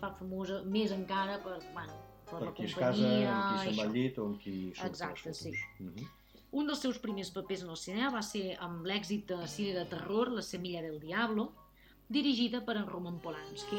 fa famosa més encara per la qui es companyia... casa, amb qui se'n va al llit o amb qui surt. Exacte, sí. Un dels seus primers papers en el cinema va ser amb l'èxit de cine de terror La semilla del diablo, dirigida per en Roman Polanski.